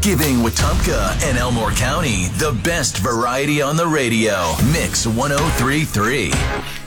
Giving Wetumpka and Elmore County the best variety on the radio. Mix 103.3.